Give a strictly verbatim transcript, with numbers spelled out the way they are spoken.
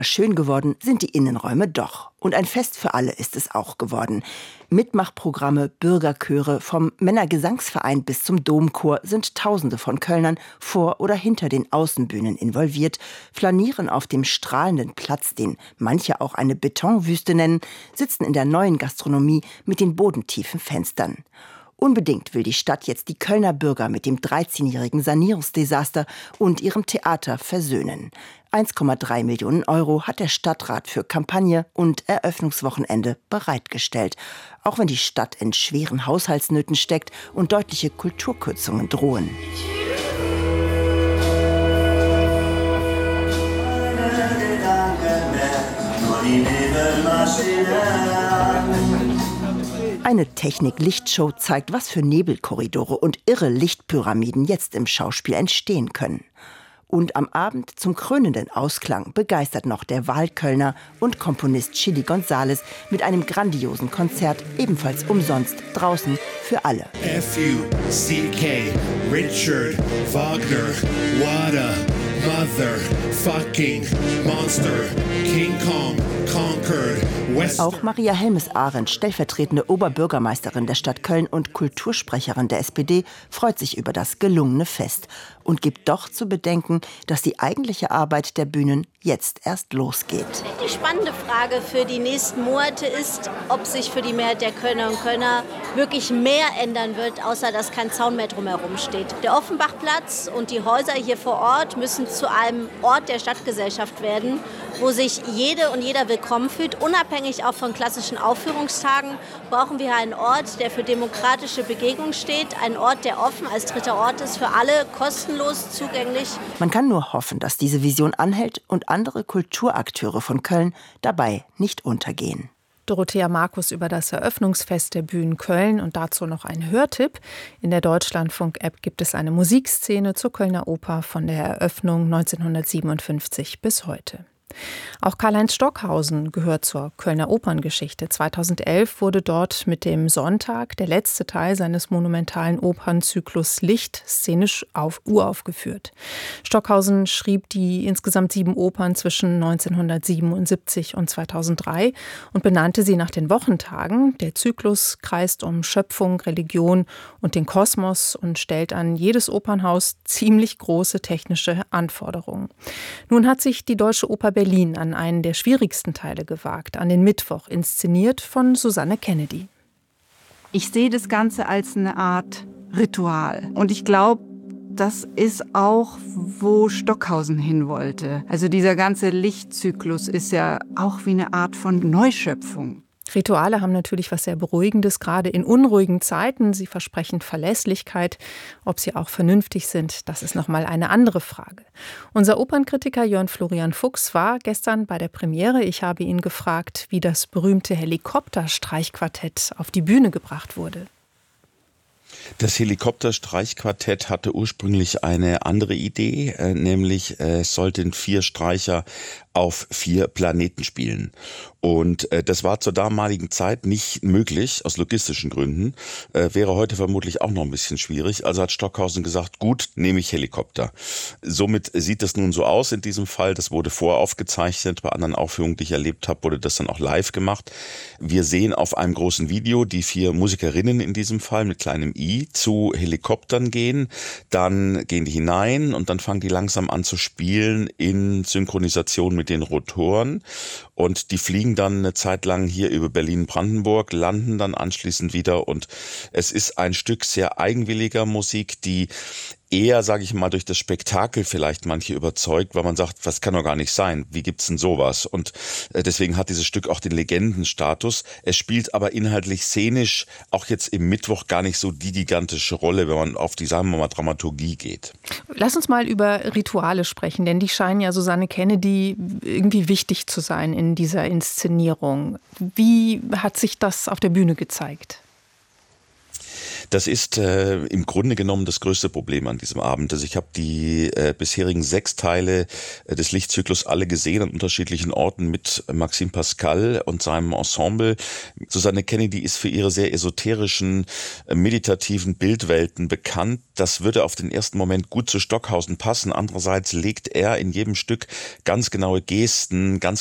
Schön geworden sind die Innenräume doch. Und ein Fest für alle ist es auch geworden. Mitmachprogramme, Bürgerchöre, vom Männergesangsverein bis zum Domchor sind Tausende von Kölnern vor oder hinter den Außenbühnen involviert, flanieren auf dem strahlenden Platz, den manche auch eine Betonwüste nennen, sitzen in der neuen Gastronomie mit den bodentiefen Fenstern. Unbedingt will die Stadt jetzt die Kölner Bürger mit dem dreizehnjährigen Sanierungsdesaster und ihrem Theater versöhnen. eins Komma drei Millionen Euro hat der Stadtrat für Kampagne und Eröffnungswochenende bereitgestellt. Auch wenn die Stadt in schweren Haushaltsnöten steckt und deutliche Kulturkürzungen drohen. Eine Technik-Lichtshow zeigt, was für Nebelkorridore und irre Lichtpyramiden jetzt im Schauspiel entstehen können. Und am Abend zum krönenden Ausklang begeistert noch der Wahlkölner und Komponist Chili González mit einem grandiosen Konzert, ebenfalls umsonst, draußen für alle. F U C K, Richard Wagner, what a motherfucking monster, King Kong conquered Western. Auch Maria Helmes-Arend, stellvertretende Oberbürgermeisterin der Stadt Köln und Kultursprecherin der S P D, freut sich über das gelungene Fest und gibt doch zu bedenken, dass die eigentliche Arbeit der Bühnen jetzt erst losgeht. Die spannende Frage für die nächsten Monate ist, ob sich für die Mehrheit der Kölner und Kölner wirklich mehr ändern wird, außer dass kein Zaun mehr drumherum steht. Der Offenbachplatz und die Häuser hier vor Ort müssen zu einem Ort der Stadtgesellschaft werden, wo sich jede und jeder willkommen fühlt. Unabhängig auch von klassischen Aufführungstagen brauchen wir einen Ort, der für demokratische Begegnung steht, ein Ort, der offen als dritter Ort ist, für alle kostenlos zugänglich. Man kann nur hoffen, dass diese Vision anhält und andere Kulturakteure von Köln dabei nicht untergehen. Dorothea Markus über das Eröffnungsfest der Bühnen Köln und dazu noch ein Hörtipp. In der Deutschlandfunk-App gibt es eine Musikszene zur Kölner Oper von der Eröffnung neunzehnhundertsiebenundfünfzig bis heute. Auch Karl-Heinz Stockhausen gehört zur Kölner Operngeschichte. zweitausendelf wurde dort mit dem Sonntag der letzte Teil seines monumentalen Opernzyklus Licht szenisch auf uraufgeführt. Stockhausen schrieb die insgesamt sieben Opern zwischen neunzehnhundertsiebenundsiebzig und zweitausenddrei und benannte sie nach den Wochentagen. Der Zyklus kreist um Schöpfung, Religion und den Kosmos und stellt an jedes Opernhaus ziemlich große technische Anforderungen. Nun hat sich die Deutsche Oper Berlin an einen der schwierigsten Teile gewagt, an den Mittwoch, inszeniert von Susanne Kennedy. Ich sehe das Ganze als eine Art Ritual. Und ich glaube, das ist auch, wo Stockhausen hin wollte. Also dieser ganze Lichtzyklus ist ja auch wie eine Art von Neuschöpfung. Rituale haben natürlich was sehr Beruhigendes, gerade in unruhigen Zeiten. Sie versprechen Verlässlichkeit. Ob sie auch vernünftig sind, das ist nochmal eine andere Frage. Unser Opernkritiker Jörn Florian Fuchs war gestern bei der Premiere. Ich habe ihn gefragt, wie das berühmte Helikopterstreichquartett auf die Bühne gebracht wurde. Das Helikopterstreichquartett hatte ursprünglich eine andere Idee, äh, nämlich äh, es sollten vier Streicher auf vier Planeten spielen. Und äh, das war zur damaligen Zeit nicht möglich, aus logistischen Gründen. Äh, wäre heute vermutlich auch noch ein bisschen schwierig. Also hat Stockhausen gesagt, gut, nehme ich Helikopter. Somit sieht es nun so aus in diesem Fall. Das wurde voraufgezeichnet. Bei anderen Aufführungen, die ich erlebt habe, wurde das dann auch live gemacht. Wir sehen auf einem großen Video die vier Musikerinnen in diesem Fall mit kleinem I zu Helikoptern gehen. Dann gehen die hinein und dann fangen die langsam an zu spielen in Synchronisation mit den Rotoren. Und die fliegen dann eine Zeit lang hier über Berlin-Brandenburg, landen dann anschließend wieder. Und es ist ein Stück sehr eigenwilliger Musik, die eher, sage ich mal, durch das Spektakel vielleicht manche überzeugt, weil man sagt, was kann doch gar nicht sein, wie gibt's denn sowas? Und deswegen hat dieses Stück auch den Legendenstatus. Es spielt aber inhaltlich szenisch auch jetzt im Mittwoch gar nicht so die gigantische Rolle, wenn man auf die, sagen wir mal, Dramaturgie geht. Lass uns mal über Rituale sprechen, denn die scheinen ja Susanne Kennedy irgendwie wichtig zu sein in dieser Inszenierung. Wie hat sich das auf der Bühne gezeigt? Das ist äh, im Grunde genommen das größte Problem an diesem Abend. Also ich habe die äh, bisherigen sechs Teile äh, des Lichtzyklus alle gesehen an unterschiedlichen Orten mit Maxime Pascal und seinem Ensemble. Susanne Kennedy ist für ihre sehr esoterischen, äh, meditativen Bildwelten bekannt. Das würde auf den ersten Moment gut zu Stockhausen passen. Andererseits legt er in jedem Stück ganz genaue Gesten, ganz